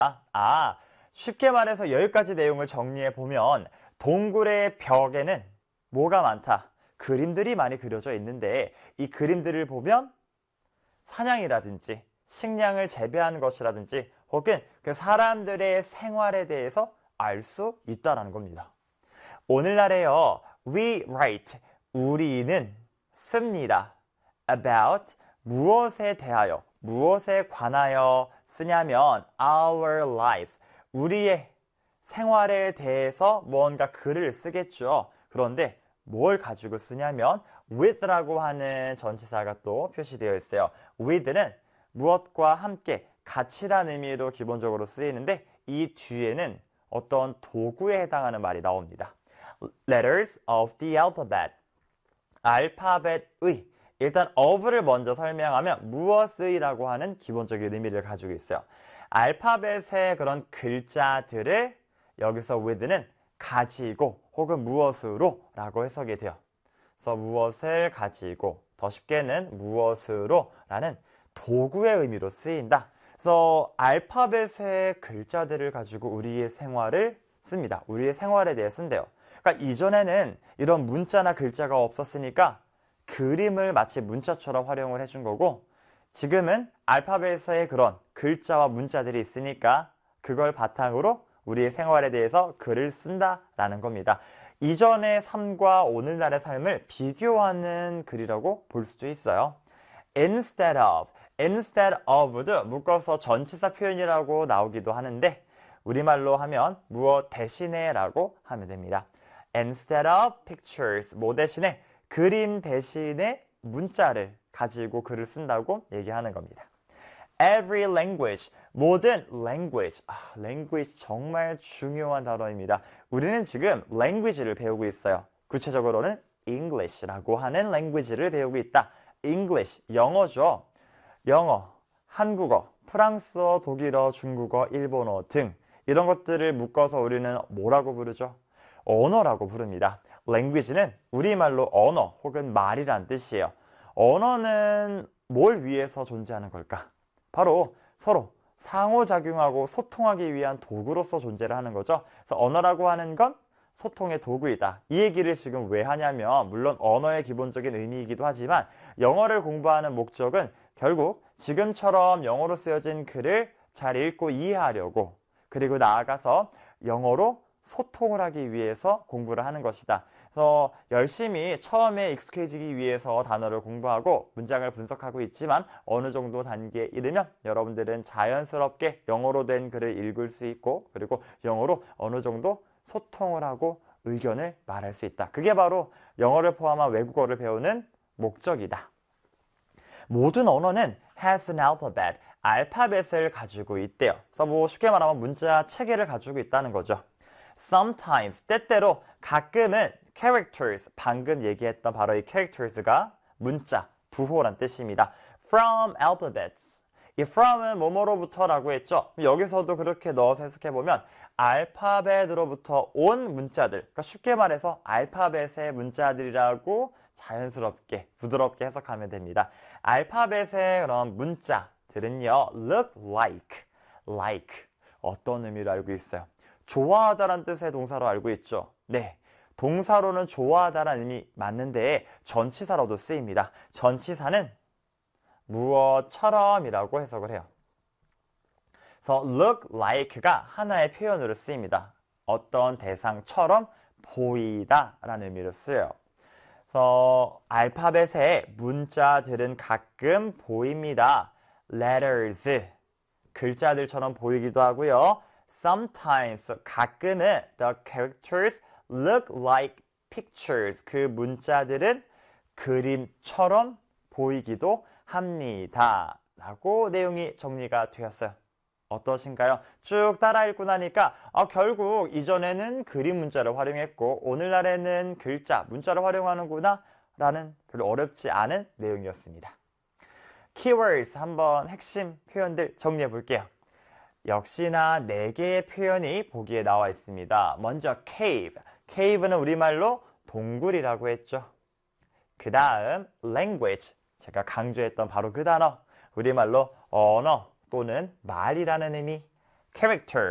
쉽게 말해서 여기까지 내용을 정리해 보면 동굴의 벽에는 뭐가 많다? 그림들이 많이 그려져 있는데 이 그림들을 보면 사냥이라든지 식량을 재배하는 것이라든지 혹은 그 사람들의 생활에 대해서 알 수 있다는 겁니다. 오늘날에요. We write, 우리는 씁니다. About, 무엇에 대하여, 무엇에 관하여 쓰냐면 our lives, 우리의 생활에 대해서 무언가 글을 쓰겠죠. 그런데 뭘 가지고 쓰냐면 with라고 하는 전치사가 또 표시되어 있어요. with는 무엇과 함께 같이란 의미로 기본적으로 쓰이는데 이 뒤에는 어떤 도구에 해당하는 말이 나옵니다. Letters of the alphabet, 알파벳의, 일단 of를 먼저 설명하면 무엇의라고 하는 기본적인 의미를 가지고 있어요. 알파벳의 그런 글자들을 여기서 with는 가지고 혹은 무엇으로 라고 해석이 돼요. 그래서 무엇을 가지고, 더 쉽게는 무엇으로 라는 도구의 의미로 쓰인다. 그래서 알파벳의 글자들을 가지고 우리의 생활을 씁니다. 우리의 생활에 대해 쓴대요. 그러니까 이전에는 이런 문자나 글자가 없었으니까 그림을 마치 문자처럼 활용을 해준 거고, 지금은 알파벳의 그런 글자와 문자들이 있으니까 그걸 바탕으로 우리의 생활에 대해서 글을 쓴다라는 겁니다. 이전의 삶과 오늘날의 삶을 비교하는 글이라고 볼 수도 있어요. Instead of도 묶어서 전치사 표현이라고 나오기도 하는데 우리말로 하면 무엇 대신에 라고 하면 됩니다. Instead of pictures, 뭐 대신에 그림 대신에 문자를 가지고 글을 쓴다고 얘기하는 겁니다. Every language, 모든 language. language 정말 중요한 단어입니다. 우리는 지금 language를 배우고 있어요. 구체적으로는 English라고 하는 language를 배우고 있다. English, 영어죠. 영어, 한국어, 프랑스어, 독일어, 중국어, 일본어 등 이런 것들을 묶어서 우리는 뭐라고 부르죠? 언어라고 부릅니다. language는 우리말로 언어 혹은 말이란 뜻이에요. 언어는 뭘 위해서 존재하는 걸까? 바로 서로 상호작용하고 소통하기 위한 도구로서 존재를 하는 거죠. 그래서 언어라고 하는 건 소통의 도구이다. 이 얘기를 지금 왜 하냐면 물론 언어의 기본적인 의미이기도 하지만 영어를 공부하는 목적은 결국 지금처럼 영어로 쓰여진 글을 잘 읽고 이해하려고 그리고 나아가서 영어로 소통을 하기 위해서 공부를 하는 것이다. 그래서 열심히 처음에 익숙해지기 위해서 단어를 공부하고 문장을 분석하고 있지만 어느 정도 단계에 이르면 여러분들은 자연스럽게 영어로 된 글을 읽을 수 있고 그리고 영어로 어느 정도 소통을 하고 의견을 말할 수 있다. 그게 바로 영어를 포함한 외국어를 배우는 목적이다. 모든 언어는 has an alphabet, 알파벳을 가지고 있대요. 그래서 뭐 쉽게 말하면 문자 체계를 가지고 있다는 거죠. Sometimes, 때때로, 가끔은 characters, 방금 얘기했던 바로 이 characters가 문자, 부호란 뜻입니다. From alphabets. 이 from은 뭐뭐로부터 라고 했죠. 여기서도 그렇게 넣어서 해석해보면 알파벳으로부터 온 문자들, 그러니까 쉽게 말해서 알파벳의 문자들이라고 자연스럽게, 부드럽게 해석하면 됩니다. 알파벳의 그런 문자들은요, look like. 어떤 의미를 알고 있어요? 좋아하다라는 뜻의 동사로 알고 있죠. 네, 동사로는 좋아하다라는 의미 맞는데 전치사로도 쓰입니다. 전치사는 무엇처럼이라고 해석을 해요. 그래서 look like가 하나의 표현으로 쓰입니다. 어떤 대상처럼 보이다라는 의미로 쓰여요. 그래서 알파벳의 문자들은 가끔 보입니다. letters, 글자들처럼 보이기도 하고요. Sometimes, 가끔은 the characters look like pictures. 그 문자들은 그림처럼 보이기도 합니다. 라고 내용이 정리가 되었어요. 어떠신가요? 쭉 따라 읽고 나니까 결국 이전에는 그림 문자를 활용했고 오늘날에는 글자, 문자를 활용하는구나 라는 별로 어렵지 않은 내용이었습니다. Keywords 한번 핵심 표현들 정리해 볼게요. 역시나 4개의 표현이 보기에 나와 있습니다. 먼저 cave. cave는 우리말로 동굴이라고 했죠. 그 다음 language. 제가 강조했던 바로 그 단어. 우리말로 언어 또는 말이라는 의미. character